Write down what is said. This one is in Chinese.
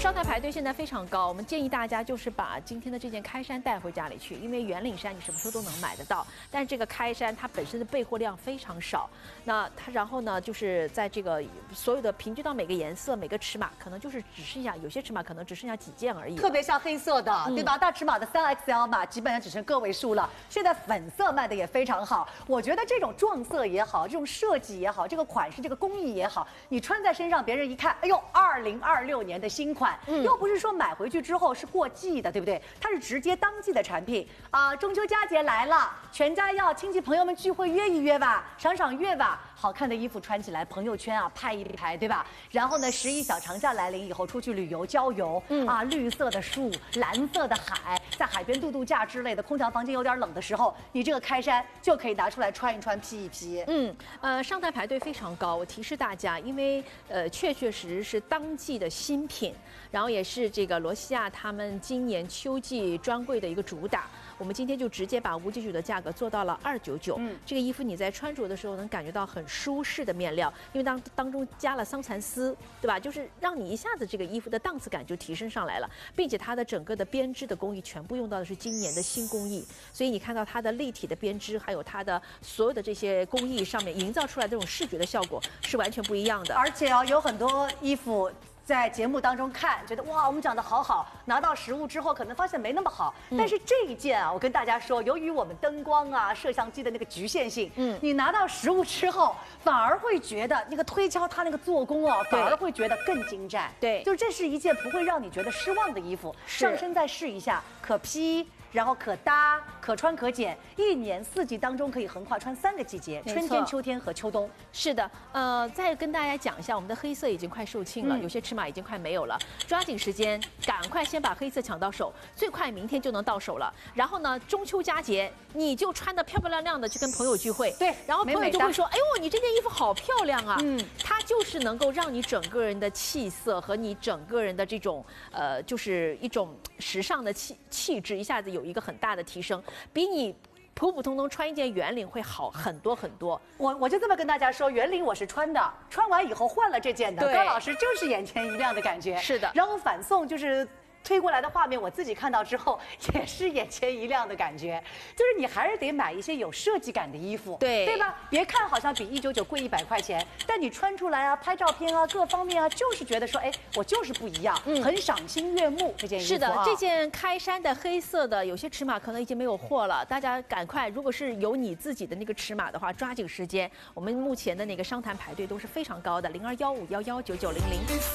上台排队现在非常高，我们建议大家就是把今天的这件开衫带回家里去，因为圆领衫你什么时候都能买得到，但是这个开衫它本身的备货量非常少，那它然后呢就是在这个所有的平均到每个颜色、每个尺码，可能就是只剩下有些尺码可能只剩下几件而已。 特别像黑色的，对吧？大尺码的3XL 码基本上只剩个位数了。现在粉色卖的也非常好，我觉得这种撞色也好，这种设计也好，这个款式、这个工艺也好，你穿在身上，别人一看，哎呦，2026年的新款，又不是说买回去之后是过季的，对不对？它是直接当季的产品啊！中秋佳节来了，全家要亲戚朋友们聚会约一约吧，赏赏月吧。好看的衣服穿起来，朋友圈啊拍一拍，对吧？然后呢，11小长假来临以后，出去旅游郊游，绿色的树，蓝色的海，在海边度假之类的，空调房间有点冷的时候，你这个开衫就可以拿出来穿一穿，披一披。 上台排队非常高，我提示大家，因为确确实实是当季的新品，然后也是这个罗西亚他们今年秋季专柜的一个主打。我们今天就直接把599的价格做到了299。这个衣服你在穿着的时候能感觉到很舒适的面料，因为当中加了桑蚕丝，对吧？就是让你一下子这个衣服的档次感就提升上来了，并且它的整个的编织的工艺全部用到的是今年的新工艺，所以你看到它的立体的编织，还有它的所有的这些工艺上面营造出来这种视觉的效果是完全不一样的。 而且有很多衣服在节目当中看，觉得哇，我们讲的好好，拿到实物之后可能发现没那么好。但是这一件啊，我跟大家说，由于我们灯光啊、摄像机的那个局限性，你拿到实物之后，反而会觉得那个推敲它那个做工哦，反而会觉得更精湛。 对， 就是这是一件不会让你觉得失望的衣服，上身再试一下，可披。然后可搭、可穿、可剪，一年四季当中可以横跨穿3个季节：春天、秋天和秋冬。 是的，再跟大家讲一下，我们的黑色已经快售罄了，有些尺码已经快没有了，抓紧时间，赶快先把黑色抢到手，最快明天就能到手了。然后呢，中秋佳节你就穿得漂漂亮亮的去跟朋友聚会， 对， 然后朋友就会说，哎呦，你这件衣服好漂亮啊，它就是能够让你整个人的气色和你整个人的这种就是一种时尚的气质一下子有一个很大的提升，比你普普通通穿一件圆领会好很多很多。 我就这么跟大家说，圆领我是穿的，穿完以后换了这件的，高老师就是眼前一亮的感觉。 是的， 然后反送就是推过来的画面，我自己看到之后也是眼前一亮的感觉。就是你还是得买一些有设计感的衣服，对吧？别看好像比199贵100块钱，但你穿出来啊、拍照片啊、各方面啊，就是觉得说，哎，我就是不一样，很赏心悦目。这件衣服是的，这件开衫的黑色的，有些尺码可能已经没有货了，大家赶快，如果是有你自己的那个尺码的话，抓紧时间。我们目前的那个商谈排队都是非常高的，0215119900。